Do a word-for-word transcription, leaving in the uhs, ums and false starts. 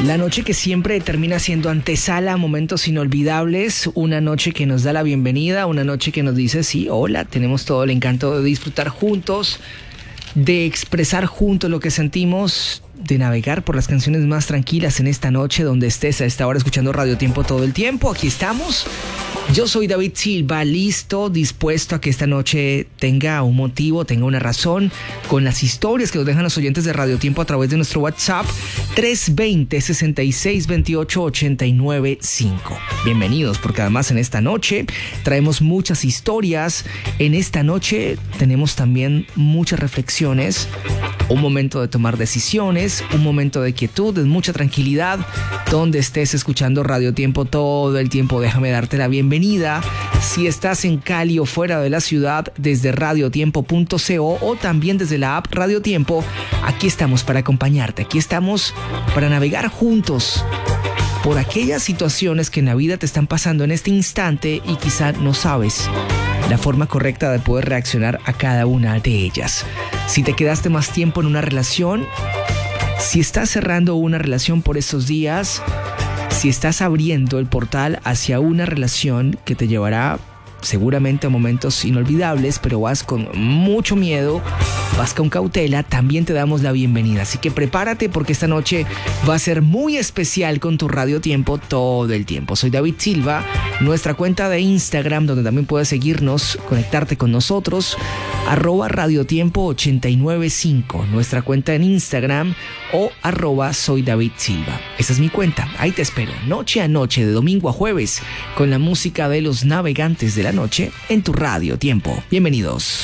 La noche que siempre termina siendo antesala a momentos inolvidables, una noche que nos da la bienvenida, una noche que nos dice sí, hola, tenemos todo el encanto de disfrutar juntos, de expresar juntos lo que sentimos, de navegar por las canciones más tranquilas en esta noche donde estés a esta hora escuchando Radio Tiempo todo el tiempo. Aquí estamos. Yo soy David Silva, listo, dispuesto a que esta noche tenga un motivo, tenga una razón, con las historias que nos dejan los oyentes de Radio Tiempo a través de nuestro WhatsApp tres dos cero, seis seis dos ocho, ocho nueve cinco. Bienvenidos, porque además en esta noche traemos muchas historias. En esta noche tenemos también muchas reflexiones, un momento de tomar decisiones, un momento de quietud, de mucha tranquilidad, donde estés escuchando Radio Tiempo todo el tiempo. Déjame darte la bienvenida. Si estás en Cali o fuera de la ciudad, desde radiotiempo punto co o también desde la app Radio Tiempo, aquí estamos para acompañarte, aquí estamos para navegar juntos por aquellas situaciones que en la vida te están pasando en este instante y quizá no sabes la forma correcta de poder reaccionar a cada una de ellas. Si te quedaste más tiempo en una relación, si estás cerrando una relación por estos días, si estás abriendo el portal hacia una relación que te llevará seguramente a momentos inolvidables, pero vas con mucho miedo, vas con cautela, también te damos la bienvenida. Así que prepárate porque esta noche va a ser muy especial con tu Radio Tiempo todo el tiempo. Soy David Silva, nuestra cuenta de Instagram, donde también puedes seguirnos, conectarte con nosotros, arroba radiotiempo ochenta y nueve cinco, nuestra cuenta en Instagram, o arroba soy David Silva. Esa es mi cuenta, ahí te espero, noche a noche, de domingo a jueves, con la música de los navegantes de la noche en tu Radio Tiempo. Bienvenidos.